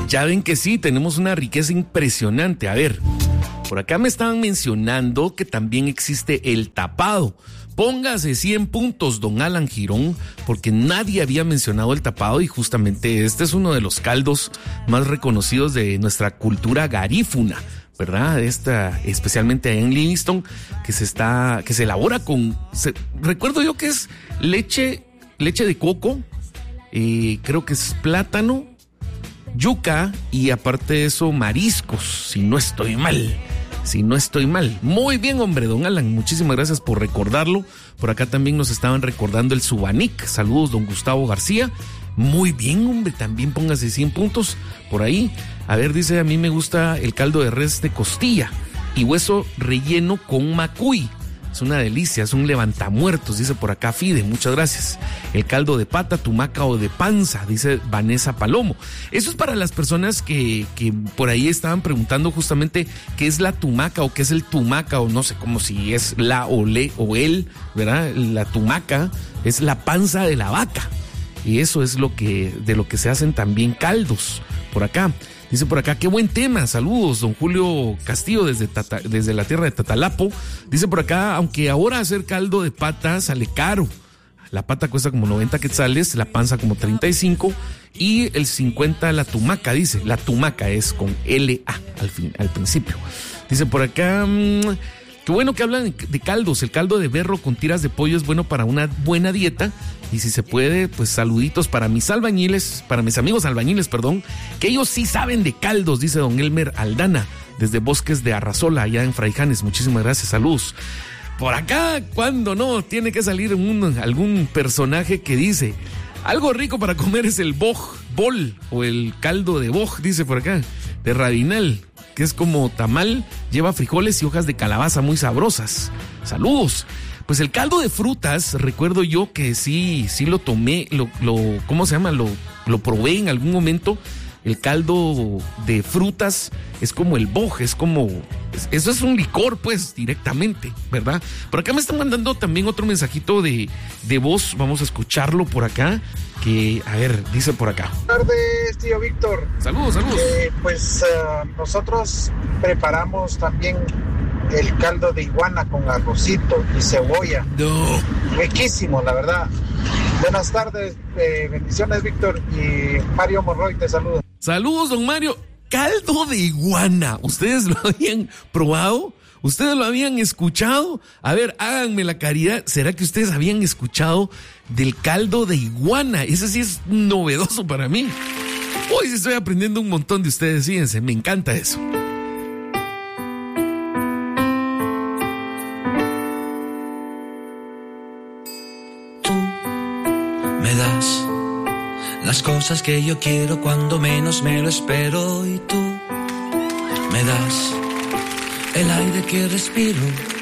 Ya ven que sí, tenemos una riqueza impresionante. A ver, por acá me estaban mencionando que también existe el tapado. Póngase 100 puntos, don Alan Girón, porque nadie había mencionado el tapado y justamente este es uno de los caldos más reconocidos de nuestra cultura garífuna, ¿verdad? Especialmente en Livingston, que se elabora con, recuerdo yo que es leche de coco, creo que es plátano, yuca y aparte de eso mariscos, si no estoy mal. Muy bien, hombre, don Alan, muchísimas gracias por recordarlo. Por acá también nos estaban recordando el Subanic. Saludos, don Gustavo García. Muy bien, hombre, también póngase 100 puntos por ahí. A ver, dice, a mí me gusta el caldo de res de costilla y hueso relleno con macuy. Es una delicia, es un levantamuertos, dice por acá Fide, muchas gracias. El caldo de pata, tumaca o de panza, dice Vanessa Palomo. Eso es para las personas que por ahí estaban preguntando justamente qué es la tumaca o qué es el tumaca, o no sé, como si es la o le o el, ¿verdad? La tumaca es la panza de la vaca. Y eso es de lo que se hacen también caldos por acá. Dice por acá, qué buen tema, saludos, don Julio Castillo desde la tierra de Tatalapo. Dice por acá, aunque ahora hacer caldo de pata sale caro. La pata cuesta como 90 quetzales, la panza como 35 y el 50 la tumaca, dice. La tumaca es con L-A al principio. Dice por acá, qué bueno que hablan de caldos. El caldo de berro con tiras de pollo es bueno para una buena dieta. Y si se puede, pues saluditos para mis amigos albañiles, que ellos sí saben de caldos, dice don Elmer Aldana, desde Bosques de Arrazola, allá en Fraijanes. Muchísimas gracias, saludos. Por acá, cuando no, tiene que salir algún personaje que dice, algo rico para comer es el bol o el caldo de boj, dice por acá, de Radinal, que es como tamal, lleva frijoles y hojas de calabaza muy sabrosas. Saludos. Pues el caldo de frutas, recuerdo yo que sí lo tomé, ¿cómo se llama? Lo probé en algún momento. El caldo de frutas es como el boj, eso es un licor, pues, directamente, ¿verdad? Por acá me están mandando también otro mensajito de voz, vamos a escucharlo por acá, que, a ver, dice por acá. Buenas tardes, tío Víctor. Saludos. Nosotros preparamos también el caldo de iguana con arrocito y cebolla. No. Riquísimo, la verdad. Buenas tardes, bendiciones, Víctor, y Mario Morroy te saluda. Saludos, don Mario. Caldo de iguana, ¿ustedes lo habían probado? ¿Ustedes lo habían escuchado? A ver, háganme la caridad, ¿será que ustedes habían escuchado del caldo de iguana? Ese sí es novedoso para mí. Hoy estoy aprendiendo un montón de ustedes, fíjense, me encanta eso. Me das las cosas que yo quiero cuando menos me lo espero, y tú me das el aire que respiro